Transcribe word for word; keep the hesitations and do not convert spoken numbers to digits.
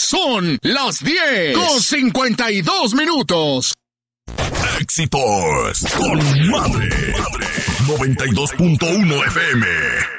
Son las diez con cincuenta y dos minutos. Éxitos con madre. noventa y dos punto uno F M.